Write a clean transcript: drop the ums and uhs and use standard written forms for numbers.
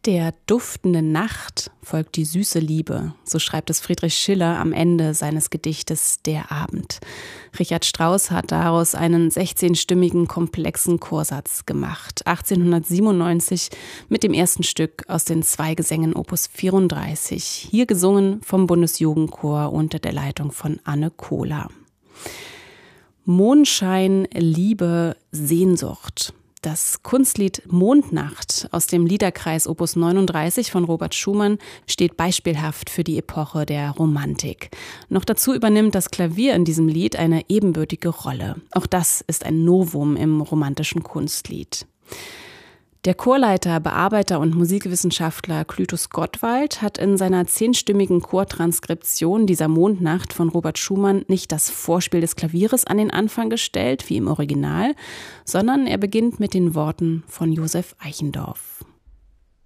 Der duftenden Nacht folgt die süße Liebe, so schreibt es Friedrich Schiller am Ende seines Gedichtes Der Abend. Richard Strauss hat daraus einen 16-stimmigen, komplexen Chorsatz gemacht, 1897 mit dem ersten Stück aus den 2 Gesängen Opus 34, hier gesungen vom Bundesjugendchor unter der Leitung von Anne Kohler. Mondschein, Liebe, Sehnsucht. Das Kunstlied Mondnacht aus dem Liederkreis Opus 39 von Robert Schumann steht beispielhaft für die Epoche der Romantik. Noch dazu übernimmt das Klavier in diesem Lied eine ebenbürtige Rolle. Auch das ist ein Novum im romantischen Kunstlied. Der Chorleiter, Bearbeiter und Musikwissenschaftler Clytus Gottwald hat in seiner 10-stimmigen Chortranskription dieser Mondnacht von Robert Schumann nicht das Vorspiel des Klavieres an den Anfang gestellt, wie im Original, sondern er beginnt mit den Worten von Josef Eichendorff.